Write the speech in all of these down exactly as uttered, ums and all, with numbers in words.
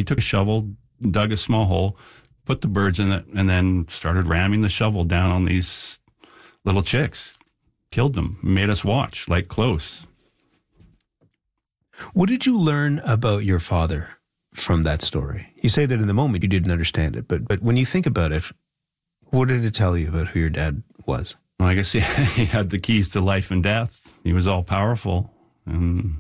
he took a shovel, dug a small hole, put the birds in it, and then started ramming the shovel down on these little chicks. Killed them, made us watch, like close. What did you learn about your father from that story? You say that in the moment you didn't understand it, but but when you think about it, what did it tell you about who your dad was? Well, I guess he, he had the keys to life and death. He was all powerful. And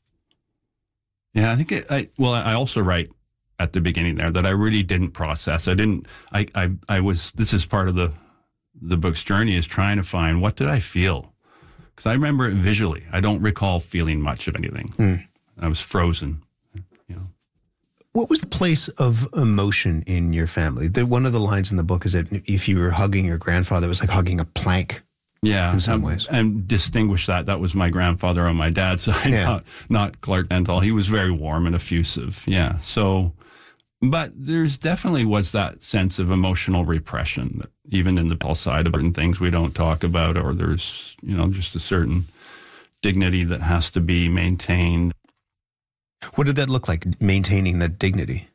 yeah, I think it, I, well, I also write at the beginning there that I really didn't process. I didn't, I, I, I was, this is part of the, the book's journey, is trying to find, what did I feel? Because I remember it visually. I don't recall feeling much of anything. Mm. I was frozen, you know. What was the place of emotion in your family? The, one of the lines in the book is that if you were hugging your grandfather, it was like hugging a plank. Yeah, in some and, ways. And distinguish that. That was my grandfather on my dad's side, yeah. not, not Clark Bentall. He was very warm and effusive. Yeah. So, but there's definitely was that sense of emotional repression, that even in the Bentall side of certain things we don't talk about, or there's, you know, just a certain dignity that has to be maintained. What did that look like, maintaining that dignity?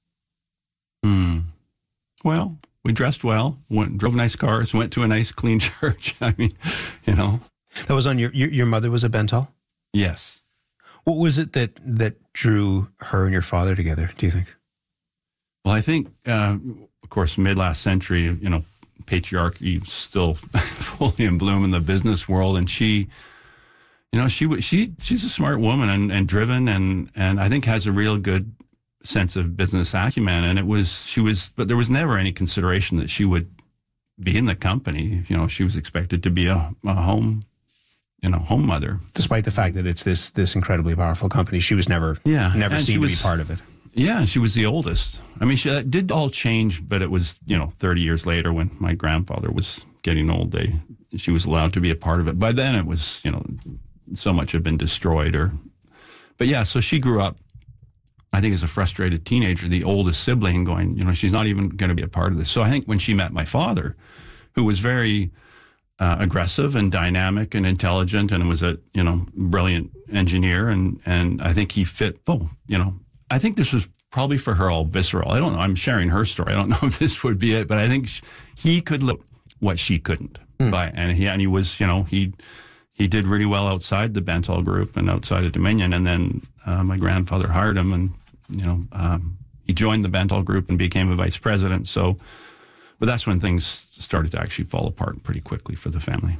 Hmm. Well, we dressed well, went, drove nice cars, went to a nice clean church. I mean, you know. That was on your, your, your mother was a Bentall? Yes. What was it that, that drew her and your father together, do you think? Well, I think, uh, of course, mid-last century, you know, patriarchy still fully in bloom in the business world. And she, you know, she she she's a smart woman and, and driven and, and I think has a real good sense of business acumen. And it was, she was, but there was never any consideration that she would be in the company. You know, she was expected to be a, a home, you know, home mother. Despite the fact that it's this this incredibly powerful company, she was never, yeah, never seen to be part of it. Yeah, she was the oldest. I mean, she, that did all change, but it was, you know, thirty years later when my grandfather was getting old, they, she was allowed to be a part of it. By then it was, you know, so much had been destroyed or, but yeah, so she grew up, I think, as a frustrated teenager, the oldest sibling, going, you know, she's not even going to be a part of this. So I think when she met my father, who was very uh, aggressive and dynamic and intelligent and was a, you know, brilliant engineer, and, and I think he fit, oh, you know, I think this was probably for her all visceral. I don't know. I'm sharing her story. I don't know if this would be it, but I think she, he could look what she couldn't. Mm. By, and he, and he was, you know, he, he did really well outside the Bentall Group and outside of Dominion. And then uh, my grandfather hired him, and, you know, um, he joined the Bentall Group and became a vice president. So, but that's when things started to actually fall apart pretty quickly for the family.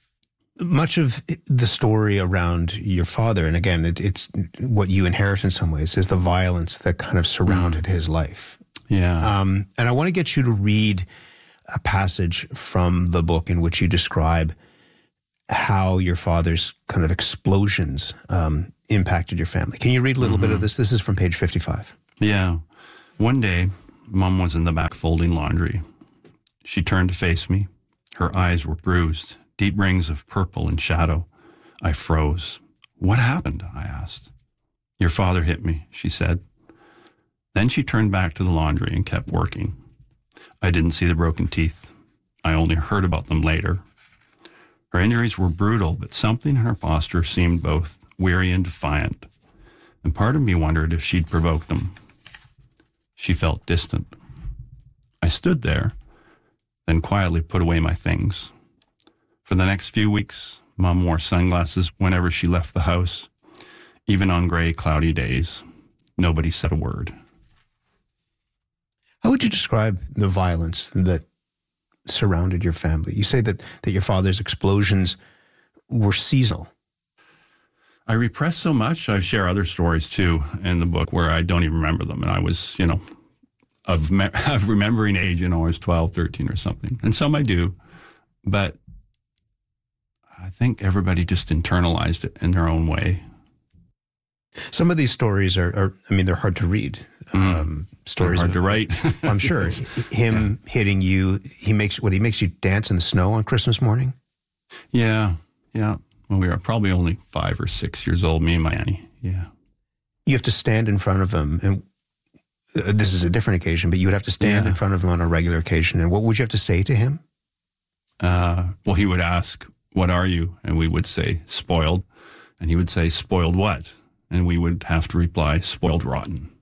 Much of the story around your father, and again, it, it's what you inherit in some ways, is the violence that kind of surrounded mm. his life. Yeah. Um, and I want to get you to read a passage from the book in which you describe how your father's kind of explosions um, impacted your family. Can you read a little mm-hmm. bit of this? This is from page fifty-five. Yeah. One day, Mom was in the back folding laundry. She turned to face me. Her eyes were bruised, deep rings of purple and shadow. I froze. What happened? I asked. Your father hit me, she said. Then she turned back to the laundry and kept working. I didn't see the broken teeth. I only heard about them later. Her injuries were brutal, but something in her posture seemed both weary and defiant, and part of me wondered if she'd provoked them. She felt distant. I stood there, then quietly put away my things. For the next few weeks, Mom wore sunglasses whenever she left the house, even on gray, cloudy days. Nobody said a word. How would you describe the violence that surrounded your family? You say that, that your father's explosions were seasonal. I repressed so much. I share other stories, too, in the book where I don't even remember them. And I was, you know, of, me- of remembering age, you know, I was twelve, thirteen or something. And some I do. But I think everybody just internalized it in their own way. Some of these stories are, are I mean, they're hard to read. Mm. Um, stories they're hard of, to write. I'm sure. Him yeah. hitting you, he makes, what, he makes you dance in the snow on Christmas morning? Yeah, yeah. When we were probably only five or six years old, me and my Annie, yeah. You have to stand in front of him, and uh, this is a different occasion, but you would have to stand yeah. in front of him on a regular occasion, and what would you have to say to him? Uh, well, he would ask, what are you? And we would say, spoiled. And he would say, spoiled what? And we would have to reply, spoiled rotten.